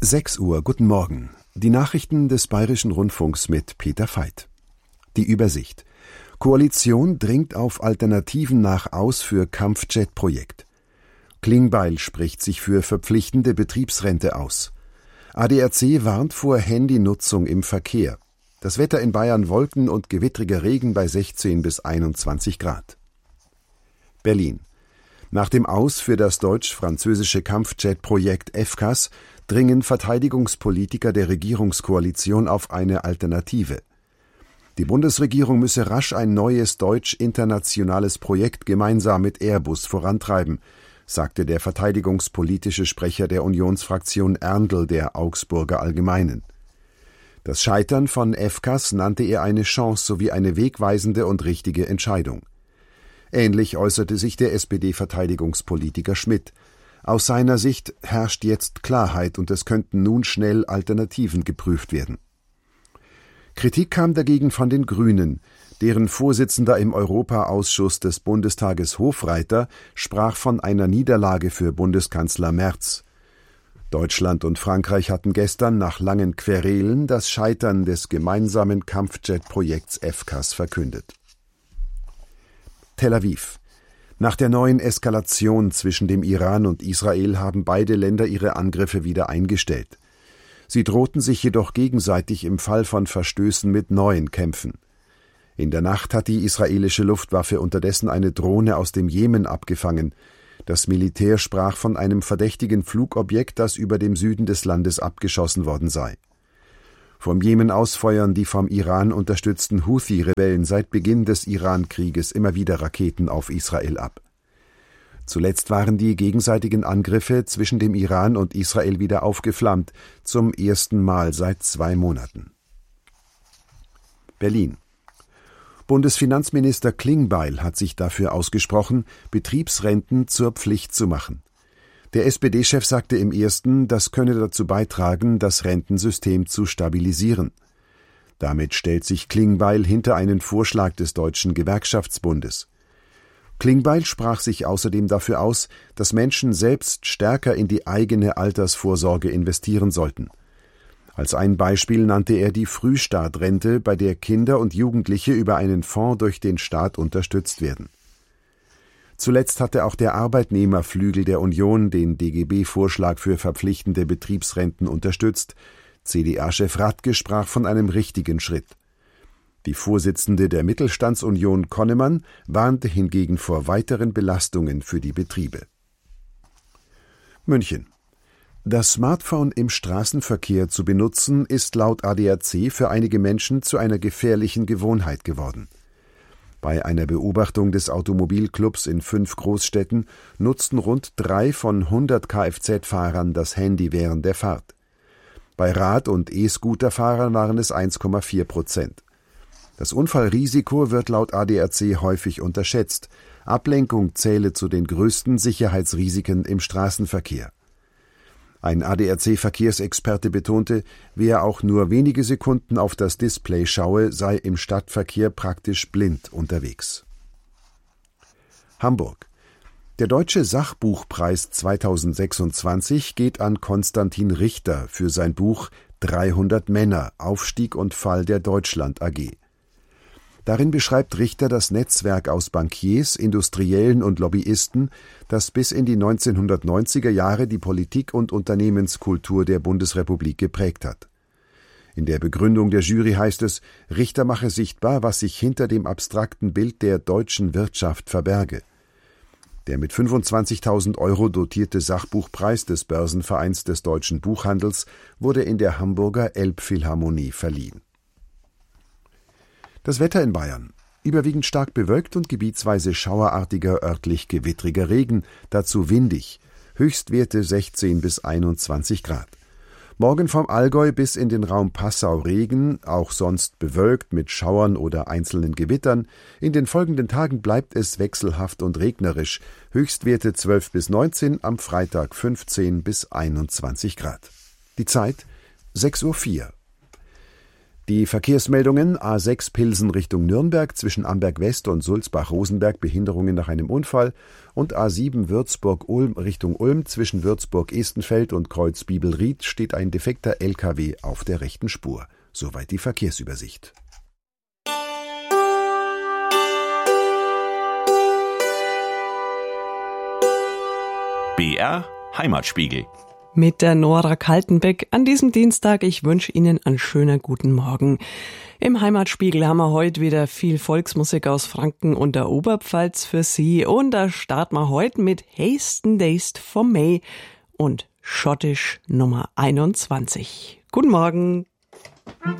6 Uhr, guten Morgen. Die Nachrichten des Bayerischen Rundfunks mit Peter Veit. Die Übersicht. Koalition dringt auf Alternativen nach aus für Kampfjet-Projekt. Klingbeil spricht sich für verpflichtende Betriebsrente aus. ADAC warnt vor Handynutzung im Verkehr. Das Wetter in Bayern: Wolken und gewittriger Regen bei 16 bis 21 Grad. Berlin. Nach dem Aus für das deutsch-französische Kampfjet-Projekt FCAS dringen Verteidigungspolitiker der Regierungskoalition auf eine Alternative. Die Bundesregierung müsse rasch ein neues deutsch-internationales Projekt gemeinsam mit Airbus vorantreiben, sagte der verteidigungspolitische Sprecher der Unionsfraktion Erndl der Augsburger Allgemeinen. Das Scheitern von FCAS nannte er eine Chance sowie eine wegweisende und richtige Entscheidung. Ähnlich äußerte sich der SPD-Verteidigungspolitiker Schmidt. Aus seiner Sicht herrscht jetzt Klarheit und es könnten nun schnell Alternativen geprüft werden. Kritik kam dagegen von den Grünen. Deren Vorsitzender im Europaausschuss des Bundestages Hofreiter sprach von einer Niederlage für Bundeskanzler Merz. Deutschland und Frankreich hatten gestern nach langen Querelen das Scheitern des gemeinsamen Kampfjet-Projekts FCAS verkündet. Tel Aviv. Nach der neuen Eskalation zwischen dem Iran und Israel haben beide Länder ihre Angriffe wieder eingestellt. Sie drohten sich jedoch gegenseitig im Fall von Verstößen mit neuen Kämpfen. In der Nacht hat die israelische Luftwaffe unterdessen eine Drohne aus dem Jemen abgefangen. Das Militär sprach von einem verdächtigen Flugobjekt, das über dem Süden des Landes abgeschossen worden sei. Vom Jemen aus feuern die vom Iran unterstützten Houthi-Rebellen seit Beginn des Iran-Krieges immer wieder Raketen auf Israel ab. Zuletzt waren die gegenseitigen Angriffe zwischen dem Iran und Israel wieder aufgeflammt, zum ersten Mal seit 2 Monaten. Berlin. Bundesfinanzminister Klingbeil hat sich dafür ausgesprochen, Betriebsrenten zur Pflicht zu machen. Der SPD-Chef sagte im Ersten, das könne dazu beitragen, das Rentensystem zu stabilisieren. Damit stellt sich Klingbeil hinter einen Vorschlag des Deutschen Gewerkschaftsbundes. Klingbeil sprach sich außerdem dafür aus, dass Menschen selbst stärker in die eigene Altersvorsorge investieren sollten. Als ein Beispiel nannte er die Frühstartrente, bei der Kinder und Jugendliche über einen Fonds durch den Staat unterstützt werden. Zuletzt hatte auch der Arbeitnehmerflügel der Union den DGB-Vorschlag für verpflichtende Betriebsrenten unterstützt. CDA-Chef Radke sprach von einem richtigen Schritt. Die Vorsitzende der Mittelstandsunion Konnemann warnte hingegen vor weiteren Belastungen für die Betriebe. München. Das Smartphone im Straßenverkehr zu benutzen, ist laut ADAC für einige Menschen zu einer gefährlichen Gewohnheit geworden. Bei einer Beobachtung des Automobilclubs in 5 Großstädten nutzten rund 3 von 100 Kfz-Fahrern das Handy während der Fahrt. Bei Rad- und E-Scooter-Fahrern waren es 1,4%. Das Unfallrisiko wird laut ADAC häufig unterschätzt. Ablenkung zähle zu den größten Sicherheitsrisiken im Straßenverkehr. Ein ADAC-Verkehrsexperte betonte, wer auch nur wenige Sekunden auf das Display schaue, sei im Stadtverkehr praktisch blind unterwegs. Hamburg. Der Deutsche Sachbuchpreis 2026 geht an Konstantin Richter für sein Buch 300 Männer – Aufstieg und Fall der Deutschland AG. Darin beschreibt Richter das Netzwerk aus Bankiers, Industriellen und Lobbyisten, das bis in die 1990er Jahre die Politik- und Unternehmenskultur der Bundesrepublik geprägt hat. In der Begründung der Jury heißt es, Richter mache sichtbar, was sich hinter dem abstrakten Bild der deutschen Wirtschaft verberge. Der mit 25.000 € dotierte Sachbuchpreis des Börsenvereins des deutschen Buchhandels wurde in der Hamburger Elbphilharmonie verliehen. Das Wetter in Bayern. Überwiegend stark bewölkt und gebietsweise schauerartiger, örtlich gewittriger Regen, dazu windig. Höchstwerte 16 bis 21 Grad. Morgen vom Allgäu bis in den Raum Passau Regen, auch sonst bewölkt mit Schauern oder einzelnen Gewittern. In den folgenden Tagen bleibt es wechselhaft und regnerisch. Höchstwerte 12 bis 19, am Freitag 15 bis 21 Grad. Die Zeit 6:04 Uhr. Die Verkehrsmeldungen: A6 Pilsen Richtung Nürnberg, zwischen Amberg West und Sulzbach-Rosenberg Behinderungen nach einem Unfall, und A7 Würzburg-Ulm Richtung Ulm, zwischen Würzburg-Estenfeld und Kreuz-Biebelried steht ein defekter LKW auf der rechten Spur. Soweit die Verkehrsübersicht. BR Heimatspiegel. Mit der Nora Kaltenbeck an diesem Dienstag. Ich wünsche Ihnen einen schönen guten Morgen. Im Heimatspiegel haben wir heute wieder viel Volksmusik aus Franken und der Oberpfalz für Sie. Und da starten wir heute mit Hasten Days vom May und Schottisch Nummer 21. Guten Morgen.